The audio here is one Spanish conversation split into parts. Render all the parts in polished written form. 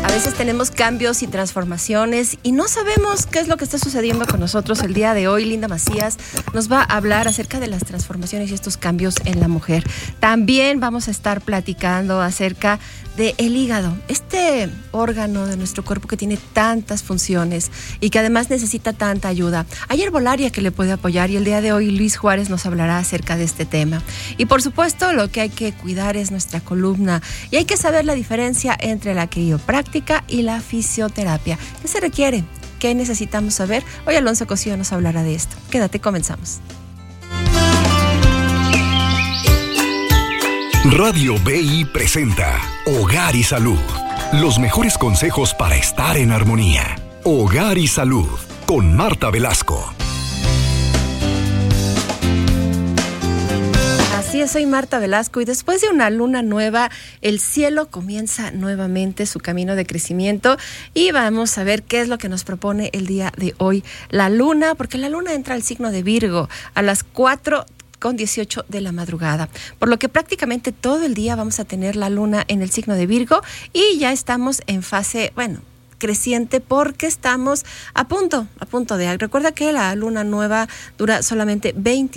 A veces tenemos cambios y transformaciones y no sabemos qué es lo que está sucediendo con nosotros. El día de hoy, Linda Macías nos va a hablar acerca de las transformaciones y estos cambios en la mujer. También vamos a estar platicando acerca del hígado, este órgano de nuestro cuerpo que tiene tantas funciones y que además necesita tanta ayuda. Hay herbolaria que le puede apoyar y el día de hoy Luis Juárez nos hablará acerca de este tema. Y por supuesto, lo que hay que cuidar es nuestra columna y hay que saber la diferencia entre la quiropráctica y la fisioterapia. ¿Qué se requiere? ¿Qué necesitamos saber? Hoy Alonso Cosío nos hablará de esto. Quédate, comenzamos. Radio BI presenta Hogar y Salud. Los mejores consejos para estar en armonía. Hogar y Salud con Marta Velasco. Así es, soy Marta Velasco y después de una luna nueva, el cielo comienza nuevamente su camino de crecimiento y vamos a ver qué es lo que nos propone el día de hoy la luna, porque la luna entra al signo de Virgo a las 4:18 de la madrugada, por lo que prácticamente todo el día vamos a tener la luna en el signo de Virgo y ya estamos en fase, creciente porque estamos a punto de... Recuerda que la luna nueva dura solamente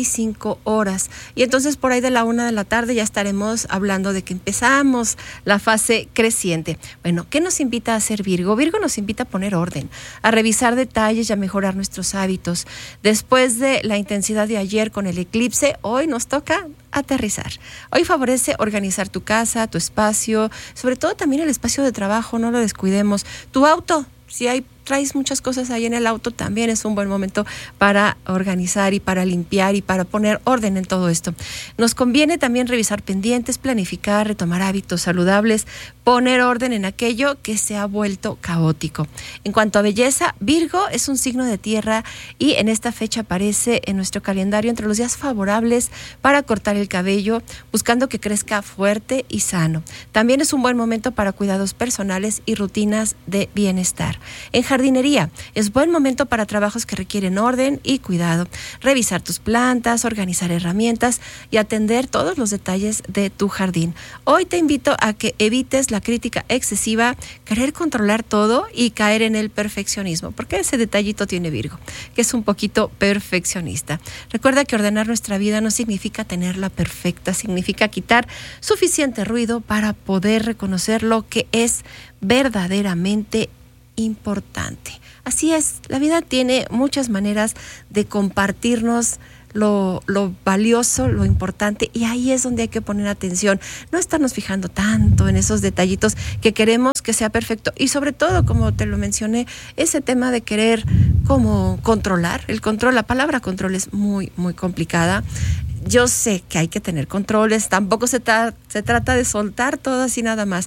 25 horas y entonces por ahí de la 1 de la tarde ya estaremos hablando de que empezamos la fase creciente. Bueno, ¿qué nos invita a hacer Virgo? Virgo nos invita a poner orden, a revisar detalles y a mejorar nuestros hábitos. Después de la intensidad de ayer con el eclipse, hoy nos toca aterrizar. Hoy favorece organizar tu casa, tu espacio, sobre todo también el espacio de trabajo, no lo descuidemos. Tu auto, si traes muchas cosas ahí en el auto, también es un buen momento para organizar y para limpiar y para poner orden en todo esto. Nos conviene también revisar pendientes, planificar, retomar hábitos saludables, poner orden en aquello que se ha vuelto caótico. En cuanto a belleza, Virgo es un signo de tierra y en esta fecha aparece en nuestro calendario entre los días favorables para cortar el cabello, buscando que crezca fuerte y sano. También es un buen momento para cuidados personales y rutinas de bienestar. En jardinería, es buen momento para trabajos que requieren orden y cuidado. Revisar tus plantas, organizar herramientas y atender todos los detalles de tu jardín. Hoy te invito a que evites la crítica excesiva, querer controlar todo y caer en el perfeccionismo, porque ese detallito tiene Virgo, que es un poquito perfeccionista. Recuerda que ordenar nuestra vida no significa tenerla perfecta, significa quitar suficiente ruido para poder reconocer lo que es verdaderamente importante. Así es, la vida tiene muchas maneras de compartirnos lo valioso, lo importante, y ahí es donde hay que poner atención, no estarnos fijando tanto en esos detallitos que queremos que sea perfecto y sobre todo, como te lo mencioné, ese tema de querer como controlar, la palabra control es muy, muy complicada. Yo sé que hay que tener controles, tampoco se trata de soltar todo así nada más,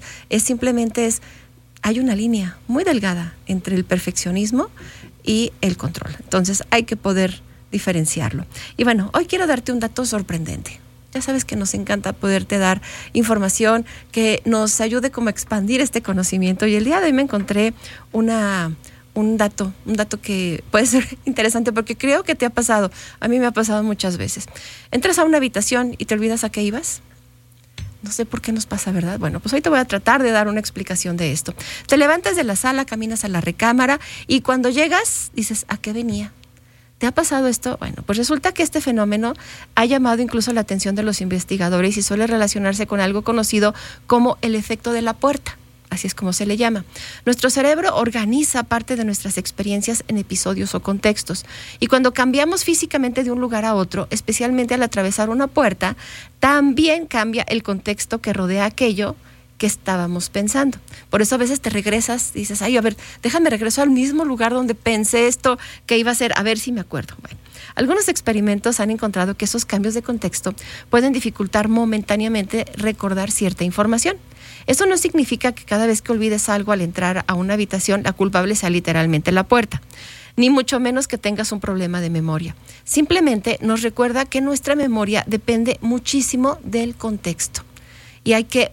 hay una línea muy delgada entre el perfeccionismo y el control. Entonces hay que poder diferenciarlo. Y bueno, hoy quiero darte un dato sorprendente. Ya sabes que nos encanta poderte dar información que nos ayude como a expandir este conocimiento. Y el día de hoy me encontré un dato que puede ser interesante porque creo que te ha pasado. A mí me ha pasado muchas veces. Entras a una habitación y te olvidas a qué ibas. No sé por qué nos pasa, ¿verdad? Bueno, pues hoy te voy a tratar de dar una explicación de esto. Te levantas de la sala, caminas a la recámara y cuando llegas dices, ¿a qué venía? ¿Te ha pasado esto? Bueno, pues resulta que este fenómeno ha llamado incluso la atención de los investigadores y suele relacionarse con algo conocido como el efecto de la puerta. Así es como se le llama. Nuestro cerebro organiza parte de nuestras experiencias en episodios o contextos. Y cuando cambiamos físicamente de un lugar a otro, especialmente al atravesar una puerta, también cambia el contexto que rodea aquello que estábamos pensando. Por eso a veces te regresas, dices, déjame regreso al mismo lugar donde pensé esto que iba a ser, a ver si me acuerdo. Bueno, algunos experimentos han encontrado que esos cambios de contexto pueden dificultar momentáneamente recordar cierta información. Eso no significa que cada vez que olvides algo al entrar a una habitación, la culpable sea literalmente la puerta, ni mucho menos que tengas un problema de memoria. Simplemente nos recuerda que nuestra memoria depende muchísimo del contexto y hay que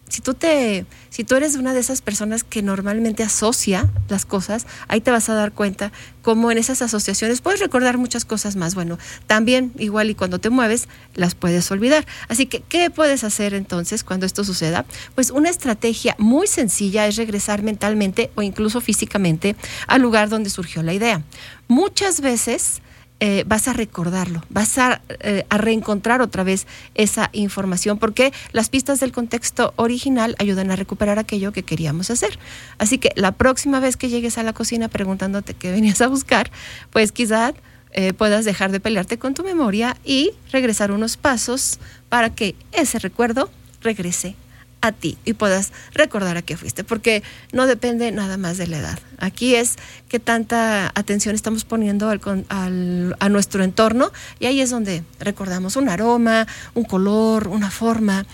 si tú eres una de esas personas que normalmente asocia las cosas, ahí te vas a dar cuenta cómo en esas asociaciones puedes recordar muchas cosas más. Bueno, también igual y cuando te mueves las puedes olvidar. Así que, ¿qué puedes hacer entonces cuando esto suceda? Pues una estrategia muy sencilla es regresar mentalmente o incluso físicamente al lugar donde surgió la idea. Muchas veces vas a recordarlo, vas a reencontrar otra vez esa información, porque las pistas del contexto original ayudan a recuperar aquello que queríamos hacer. Así que la próxima vez que llegues a la cocina preguntándote qué venías a buscar, pues quizás puedas dejar de pelearte con tu memoria y regresar unos pasos para que ese recuerdo regrese a ti y puedas recordar a qué fuiste, porque no depende nada más de la edad. Aquí es qué tanta atención estamos poniendo a nuestro entorno, y ahí es donde recordamos un aroma, un color, una forma.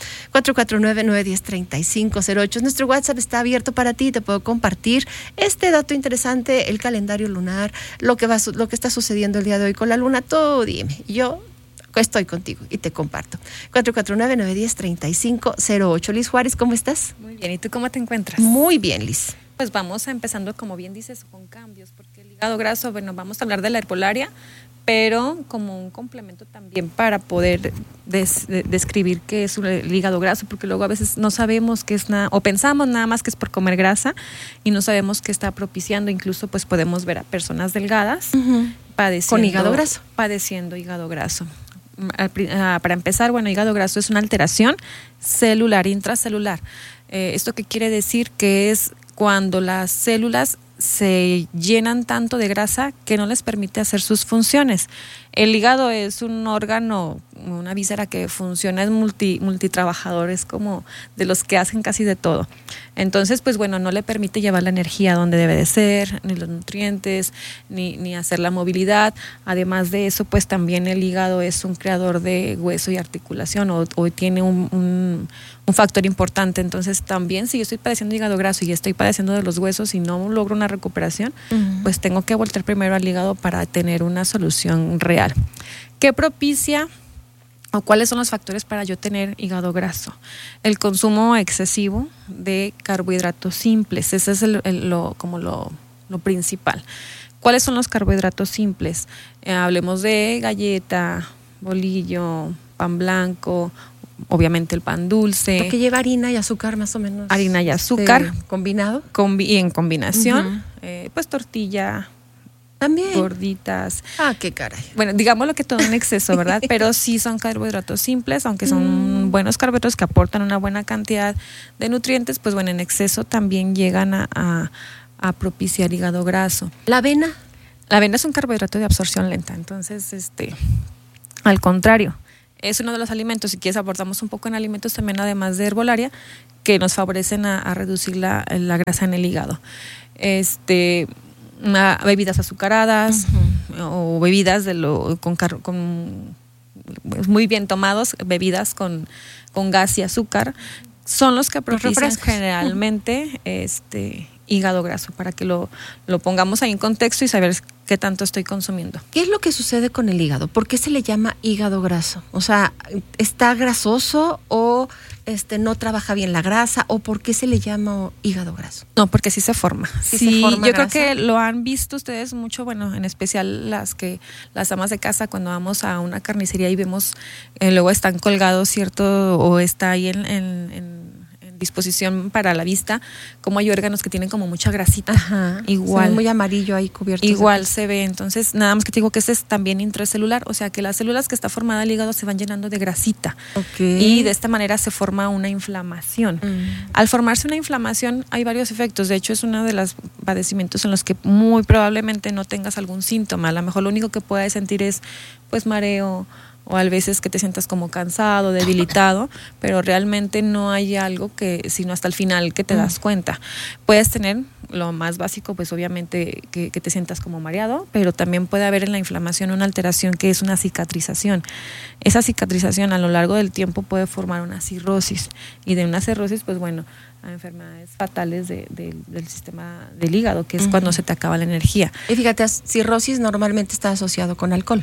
449-910-3508. Nuestro WhatsApp está abierto para ti, te puedo compartir este dato interesante, el calendario lunar, lo que está sucediendo el día de hoy con la luna. Tú dime, yo estoy contigo y te comparto. 449-910-3508. Liz Juárez, ¿cómo estás? Muy bien, ¿y tú cómo te encuentras? Muy bien, Liz. Pues vamos empezando, como bien dices, con cambios, porque el hígado graso, bueno, vamos a hablar de la herbolaria, pero como un complemento también para poder describir qué es el hígado graso, porque luego a veces no sabemos qué es nada, o pensamos nada más que es por comer grasa y no sabemos qué está propiciando. Incluso pues podemos ver a personas delgadas con hígado graso. Padeciendo hígado graso. Para empezar, bueno, hígado graso es una alteración celular, intracelular. ¿Esto qué quiere decir? Que es cuando las células se llenan tanto de grasa que no les permite hacer sus funciones. El hígado es un órgano, una víscera que funciona, es multitrabajador, es como de los que hacen casi de todo. Entonces, pues bueno, no le permite llevar la energía donde debe de ser, ni los nutrientes, ni hacer la movilidad. Además de eso, pues también el hígado es un creador de hueso y articulación, o tiene un factor importante. Entonces también, si yo estoy padeciendo hígado graso y estoy padeciendo de los huesos y no logro una recuperación, pues tengo que voltear primero al hígado para tener una solución real. ¿Qué propicia o cuáles son los factores para yo tener hígado graso? El consumo excesivo de carbohidratos simples. Ese es lo principal. ¿Cuáles son los carbohidratos simples? Hablemos de galleta, bolillo, pan blanco, obviamente el pan dulce. Lo que lleva harina y azúcar, más o menos. Harina y azúcar. ¿Combinado? Y en combinación, pues tortilla. También. Gorditas. Ah, qué caray. Bueno, digámoslo que todo en exceso, ¿verdad? Pero sí son carbohidratos simples, aunque son buenos carbohidratos que aportan una buena cantidad de nutrientes, pues bueno, en exceso también llegan a propiciar hígado graso. ¿La avena? La avena es un carbohidrato de absorción lenta, entonces, al contrario, es uno de los alimentos, si quieres aportamos un poco en alimentos también, además de herbolaria, que nos favorecen a reducir la grasa en el hígado. Bebidas azucaradas o bebidas muy bien tomados, bebidas con gas y azúcar, son los que propician generalmente hígado graso, para que lo pongamos ahí en contexto y saber qué tanto estoy consumiendo. ¿Qué es lo que sucede con el hígado? ¿Por qué se le llama hígado graso? O sea, ¿está grasoso o no trabaja bien la grasa, o por qué se le llama hígado graso? No, porque sí se forma. Sí se forma yo grasa. Creo que lo han visto ustedes mucho, bueno, en especial las amas de casa, cuando vamos a una carnicería y vemos, luego están colgados, ¿cierto? O está ahí en disposición para la vista, como hay órganos que tienen como mucha grasita. Ajá, igual. Muy amarillo ahí cubierto. Igual se ve. Entonces, nada más que te digo que este es también intracelular, o sea que las células que está formada el hígado se van llenando de grasita. Okay. Y de esta manera se forma una inflamación. Al formarse una inflamación hay varios efectos. De hecho, es uno de los padecimientos en los que muy probablemente no tengas algún síntoma. A lo mejor lo único que puedes sentir es pues mareo, o a veces que te sientas como cansado, debilitado, pero realmente no hay algo sino hasta el final que te das cuenta. Puedes tener lo más básico, pues obviamente que te sientas como mareado, pero también puede haber en la inflamación una alteración que es una cicatrización. Esa cicatrización a lo largo del tiempo puede formar una cirrosis, y de una cirrosis, pues bueno, a enfermedades fatales del sistema del hígado, que es cuando se te acaba la energía. Y fíjate, cirrosis normalmente está asociado con alcohol.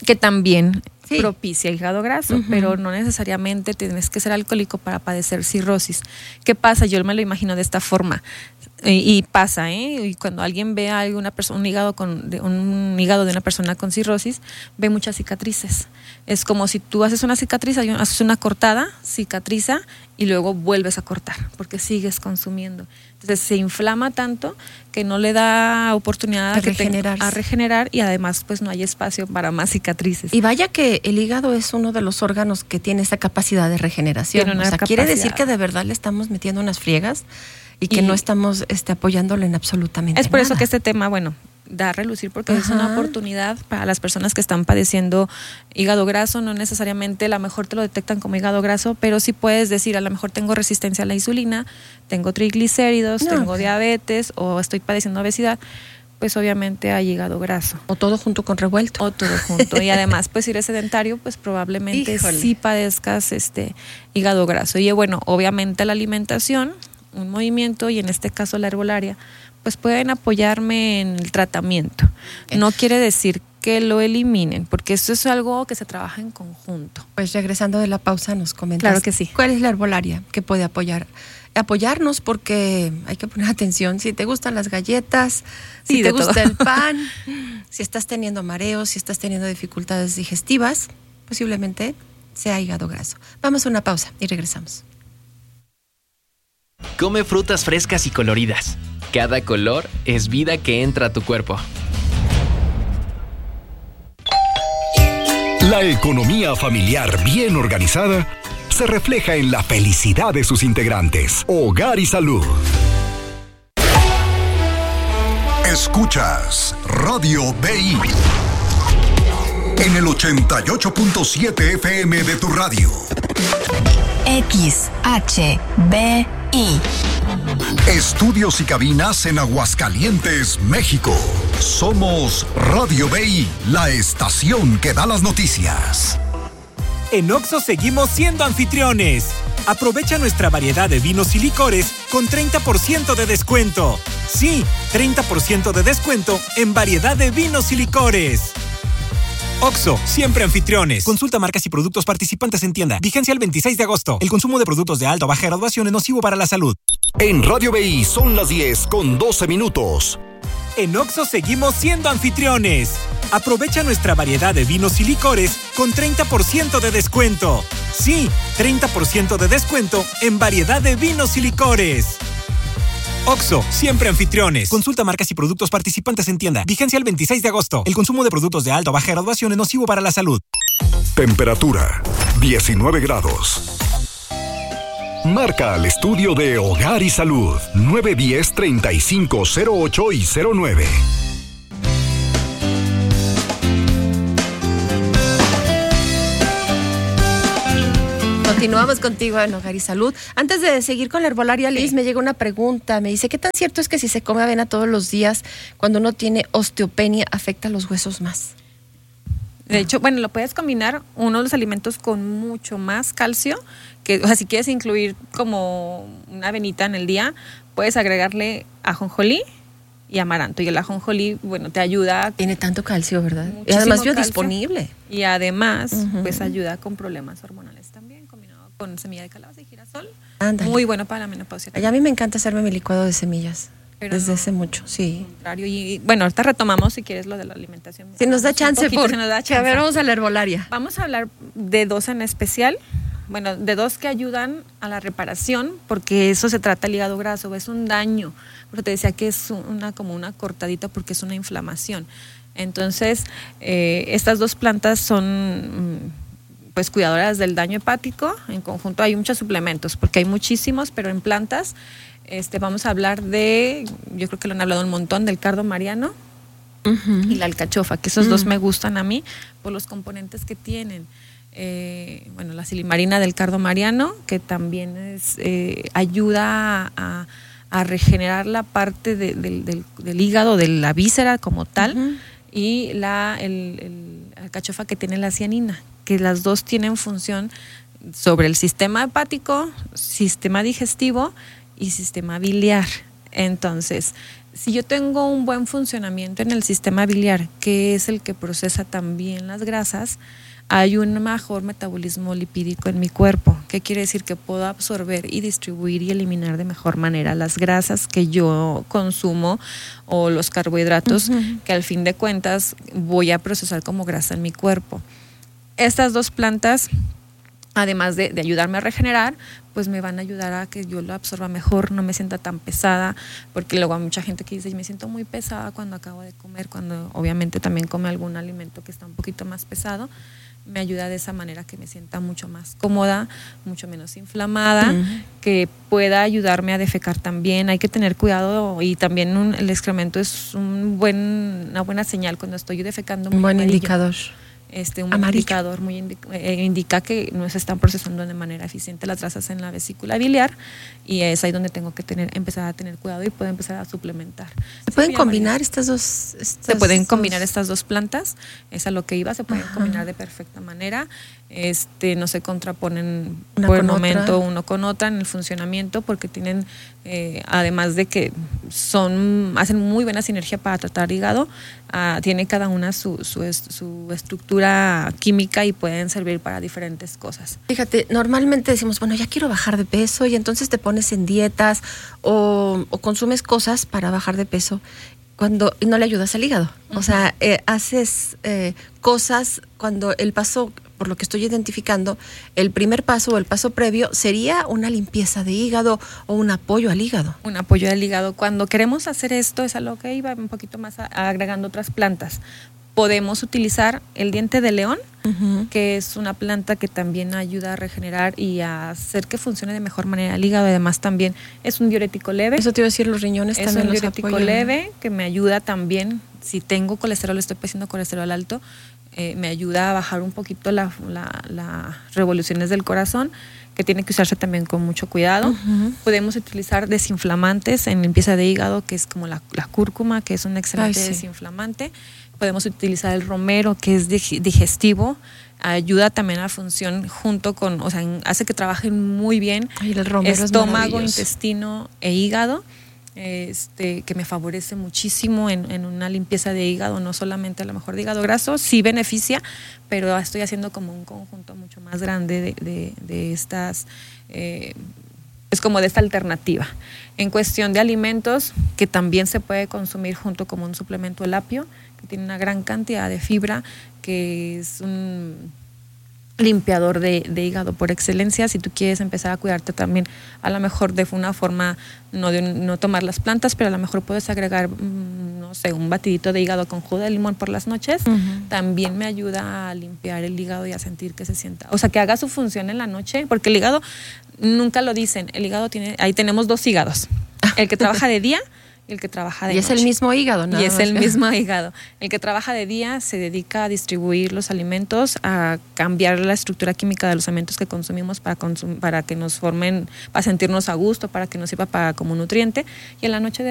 que también Sí. propicia el hígado graso, pero no necesariamente tienes que ser alcohólico para padecer cirrosis. ¿Qué pasa? Yo me lo imagino de esta forma. Y pasa, y cuando alguien ve a alguna persona, un hígado de una persona con cirrosis, ve muchas cicatrices. Es como si tú haces una cicatriz, haces una cortada, cicatriza y luego vuelves a cortar, porque sigues consumiendo. Entonces se inflama tanto que no le da oportunidad a regenerar, y además pues no hay espacio para más cicatrices. Y vaya que el hígado es uno de los órganos que tiene esa capacidad de regeneración. Quiere decir que de verdad le estamos metiendo unas friegas y que no estamos apoyándolo en absolutamente Es por nada. eso que este tema, da a relucir, porque es una oportunidad para las personas que están padeciendo hígado graso. No necesariamente a lo mejor te lo detectan como hígado graso, pero sí puedes decir, a lo mejor tengo resistencia a la insulina, tengo triglicéridos, tengo diabetes o estoy padeciendo obesidad. Pues obviamente hay hígado graso. O todo junto con revuelto. O todo junto. Y además, pues si eres sedentario, pues probablemente sí padezcas hígado graso. Y obviamente la alimentación, un movimiento, y en este caso la herbolaria, pues pueden apoyarme en el tratamiento. No quiere decir que lo eliminen, porque eso es algo que se trabaja en conjunto. Pues regresando de la pausa nos comentas. Claro que sí. ¿Cuál es la herbolaria que puede apoyarnos? Porque hay que poner atención. Si te gustan las galletas, si te gusta el pan, si estás teniendo mareos, si estás teniendo dificultades digestivas, posiblemente sea hígado graso. Vamos a una pausa y regresamos. Come frutas frescas y coloridas. Cada color es vida que entra a tu cuerpo. La economía familiar bien organizada se refleja en la felicidad de sus integrantes. Hogar y Salud. Escuchas Radio BI en el 88.7 FM de tu radio. XHBI. Estudios y cabinas en Aguascalientes, México. Somos Radio BI, la estación que da las noticias. En Oxxo seguimos siendo anfitriones. Aprovecha nuestra variedad de vinos y licores con 30% de descuento. Sí, 30% de descuento en variedad de vinos y licores. Oxxo, siempre anfitriones. Consulta marcas y productos participantes en tienda. Vigencia el 26 de agosto. El consumo de productos de alta o baja graduación es nocivo para la salud. En Radio BI son las 10:12. En Oxxo seguimos siendo anfitriones. Aprovecha nuestra variedad de vinos y licores con 30% de descuento. Sí, 30% de descuento en variedad de vinos y licores. Oxxo, siempre anfitriones. Consulta marcas y productos participantes en tienda. Vigencia el 26 de agosto. El consumo de productos de alta o baja graduación es nocivo para la salud. Temperatura 19 grados. Marca al estudio de Hogar y Salud 910-3508 y 09. Continuamos contigo en Hogar y Salud. Antes de seguir con la herbolaria, Liz, me llega una pregunta. Me dice, ¿qué tan cierto es que si se come avena todos los días, cuando uno tiene osteopenia, afecta los huesos más? De hecho, lo puedes combinar uno de los alimentos con mucho más calcio, si quieres incluir como una avenita en el día, puedes agregarle ajonjolí y amaranto. Y el ajonjolí, te ayuda. Tiene tanto calcio, ¿verdad? Y además biodisponible. Y además, pues ayuda con problemas hormonales también, combinado con semilla de calabaza y girasol. Ándale. Muy bueno para la menopausia. A mí me encanta hacerme mi licuado de semillas. Pero desde hace mucho, sí. Contrario. Y ahorita retomamos, si quieres, lo de la alimentación. Si nos da chance, si nos da chance. A ver, vamos a la herbolaria. Vamos a hablar de dos en especial. De dos que ayudan a la reparación, porque eso se trata el hígado graso, es un daño. Pero te decía que es como una cortadita porque es una inflamación. Entonces, estas dos plantas son pues cuidadoras del daño hepático. En conjunto hay muchos suplementos, porque hay muchísimos, pero en plantas vamos a hablar yo creo que lo han hablado un montón, del cardo mariano y la alcachofa, que esos dos me gustan a mí por los componentes que tienen. La silimarina del cardo mariano, que también ayuda a regenerar la parte del hígado, de la víscera como tal, y el alcachofa, que tiene la cianina, que las dos tienen función sobre el sistema hepático, sistema digestivo y sistema biliar. Entonces, si yo tengo un buen funcionamiento en el sistema biliar, que es el que procesa también las grasas, hay un mejor metabolismo lipídico en mi cuerpo. ¿Qué quiere decir? Que puedo absorber y distribuir y eliminar de mejor manera las grasas que yo consumo o los carbohidratos que al fin de cuentas voy a procesar como grasa en mi cuerpo. Estas dos plantas, además de ayudarme a regenerar, pues me van a ayudar a que yo lo absorba mejor, no me sienta tan pesada, porque luego hay mucha gente que dice, me siento muy pesada cuando acabo de comer, cuando obviamente también come algún alimento que está un poquito más pesado. Me ayuda de esa manera que me sienta mucho más cómoda, mucho menos inflamada, que pueda ayudarme a defecar también. Hay que tener cuidado y también el excremento es una buena señal cuando estoy defecando. Un buen indicador. Un buen indicador indica que no se están procesando de manera eficiente las grasas en la vesícula biliar, y es ahí donde tengo que empezar a tener cuidado y puedo empezar a suplementar. ¿Se pueden combinar Se pueden combinar estas dos plantas, es a lo que iba, se pueden combinar de perfecta manera. No se contraponen por el momento uno con otra en el funcionamiento, porque tienen, además de que hacen muy buena sinergia para tratar hígado, tiene cada una su estructura química y pueden servir para diferentes cosas. Fíjate, normalmente decimos, bueno, ya quiero bajar de peso, y entonces te pones en dietas o consumes cosas para bajar de peso y no le ayudas al hígado. O sea, haces cosas cuando el paso, por lo que estoy identificando, el primer paso o el paso previo sería una limpieza de hígado o un apoyo al hígado. Un apoyo al hígado. Cuando queremos hacer esto, es a lo que iba un poquito más agregando otras plantas. Podemos utilizar el diente de león, que es una planta que también ayuda a regenerar y a hacer que funcione de mejor manera el hígado. Además, también es un diurético leve. Eso te iba a decir, los riñones es también un los diurético apoyan. leve que me ayuda también, si tengo colesterol, estoy pasando colesterol alto, me ayuda a bajar un poquito las revoluciones del corazón, que tiene que usarse también con mucho cuidado. Podemos utilizar desinflamantes en limpieza de hígado, que es como la cúrcuma, que es un excelente desinflamante. Podemos utilizar el romero, que es digestivo, ayuda también a la función junto con, hace que trabajen muy bien el romero estómago, intestino e hígado. Que me favorece muchísimo en una limpieza de hígado, no solamente a lo mejor de hígado graso, sí beneficia, pero estoy haciendo como un conjunto mucho más grande de estas, es como de esta alternativa. En cuestión de alimentos, que también se puede consumir junto como un suplemento, el apio, que tiene una gran cantidad de fibra, que es un limpiador de hígado por excelencia. Si tú quieres empezar a cuidarte también, a lo mejor de una forma no tomar las plantas, pero a lo mejor puedes agregar un batidito de hígado con jugo de limón por las noches. También me ayuda a limpiar el hígado y a sentir que se sienta, que haga su función en la noche, porque el hígado, nunca lo dicen, el hígado ahí tenemos dos hígados, el que trabaja de día y el que trabaja de noche. Y es el mismo hígado, ¿no? Y es el mismo hígado. El que trabaja de día se dedica a distribuir los alimentos, a cambiar la estructura química de los alimentos que consumimos para que nos formen, para sentirnos a gusto, para que nos sirva como nutriente. Y en la noche